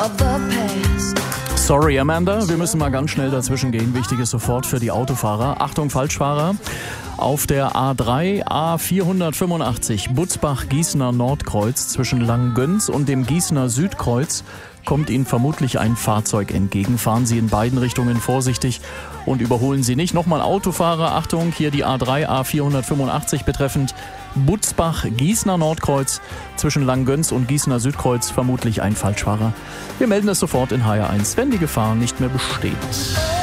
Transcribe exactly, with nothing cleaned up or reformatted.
Sorry, Amanda, wir müssen mal ganz schnell dazwischen gehen. Wichtig ist sofort für die Autofahrer. Achtung, Falschfahrer. Auf der A drei A vierhundertfünfundachtzig Butzbach-Gießener Nordkreuz zwischen Langgöns und dem Gießener Südkreuz kommt Ihnen vermutlich ein Fahrzeug entgegen. Fahren Sie in beiden Richtungen vorsichtig und überholen Sie nicht. Nochmal Autofahrer, Achtung, hier die A drei A vierhundertfünfundachtzig betreffend Butzbach-Gießener Nordkreuz zwischen Langgöns und Gießener Südkreuz vermutlich ein Falschfahrer. Wir melden es sofort in H R eins, wenn die Gefahr nicht mehr besteht.